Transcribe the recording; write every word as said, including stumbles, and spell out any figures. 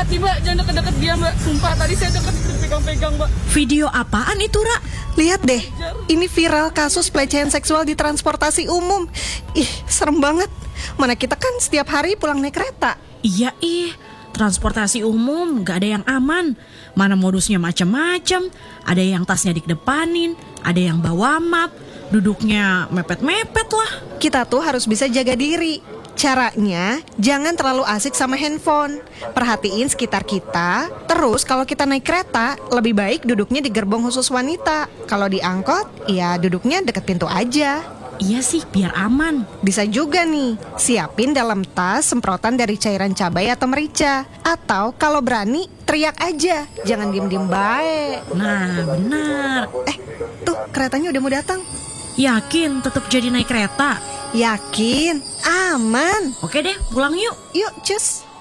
hati-hati Mbak, jangan deket-deket dia Mbak. Sumpah tadi saya deket pegang-pegang Mbak. Video apaan itu, Ra? Lihat deh, ini viral kasus pelecehan seksual di transportasi umum. Ih, serem banget. Mana kita kan setiap hari pulang naik kereta. Iya ih, transportasi umum gak ada yang aman. Mana modusnya macam-macam. Ada yang tasnya dikedepanin, ada yang bawa map, duduknya mepet-mepet lah. Kita tuh harus bisa jaga diri. Caranya, jangan terlalu asik sama handphone. Perhatiin sekitar kita. Terus kalau kita naik kereta, lebih baik duduknya di gerbong khusus wanita. Kalau di angkot, ya duduknya deket pintu aja. Iya sih, biar aman. Bisa juga nih, siapin dalam tas semprotan dari cairan cabai atau merica. Atau kalau berani, teriak aja. Jangan diem-diem baik. Nah, benar. Eh, tuh keretanya udah mau datang. Yakin tetap jadi naik kereta? Yakin, aman. Oke deh, pulang yuk. Yuk, cus.